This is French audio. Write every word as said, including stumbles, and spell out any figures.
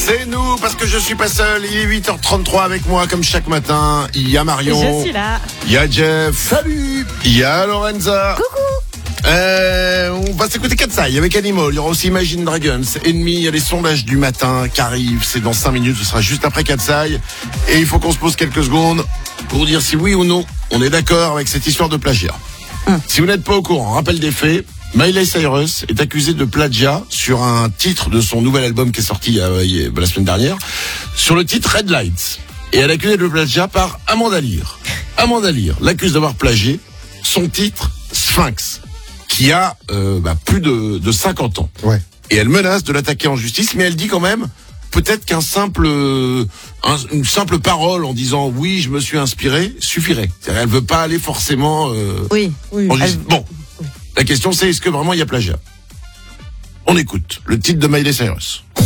C'est nous, parce que je suis pas seul. Il est huit heures trente-trois avec moi, comme chaque matin. Il y a Marion. Je suis là. Il y a Jeff. Salut. Il y a Lorenza. Coucou. Euh, on va s'écouter Katsai avec Animal. Il y aura aussi Imagine Dragons, Enemy. Il y a les sondages du matin qui arrivent. C'est dans cinq minutes. Ce sera juste après Katsai. Et il faut qu'on se pose quelques secondes pour dire si oui ou non on est d'accord avec cette histoire de plagiat. Hum. Si vous n'êtes pas au courant, rappel des faits. Miley Cyrus est accusée de plagiat sur un titre de son nouvel album qui est sorti euh, la semaine dernière, sur le titre Red Lights. Et elle est accusée de plagiat par Amanda Lear. Amanda Lear l'accuse d'avoir plagié son titre Sphinx, qui a euh, bah, plus de, de cinquante ans. Ouais. Et elle menace de l'attaquer en justice, mais elle dit quand même peut-être qu'un simple, euh, un, une simple parole en disant oui, je me suis inspiré suffirait. C'est-à-dire, elle veut pas aller forcément euh, Oui, oui. en justice. Elle... Bon. La question c'est, est-ce que vraiment il y a plagiat? On écoute le titre de Miley Cyrus.